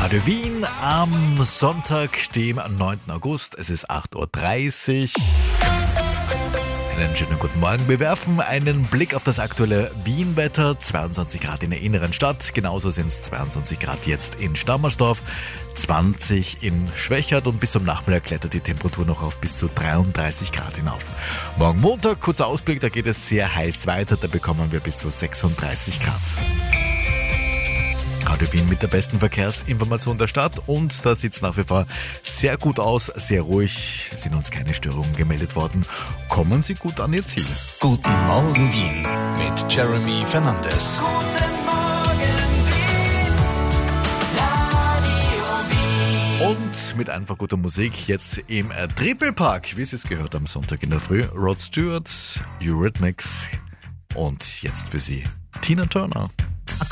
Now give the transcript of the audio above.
Radio Wien am Sonntag, dem 9. August. Es ist 8.30 Uhr. Einen schönen guten Morgen. Wir werfen einen Blick auf das aktuelle Wien-Wetter. 22 Grad in der inneren Stadt. Genauso sind es 22 Grad jetzt in Stammersdorf, 20 in Schwächert und bis zum Nachmittag klettert die Temperatur noch auf bis zu 33 Grad hinauf. Morgen Montag, kurzer Ausblick, da geht es sehr heiß weiter. Da bekommen wir bis zu 36 Grad. Radio Wien mit der besten Verkehrsinformation der Stadt und da sieht es nach wie vor sehr gut aus, sehr ruhig, es sind uns keine Störungen gemeldet worden. Kommen Sie gut an Ihr Ziel. Guten Morgen Wien mit Jeremy Fernandes. Guten Morgen Wien, Radio Wien. Und mit einfach guter Musik jetzt im Triple-Park, wie Sie es gehört am Sonntag in der Früh. Rod Stewart, Eurythmics und jetzt für Sie Tina Turner.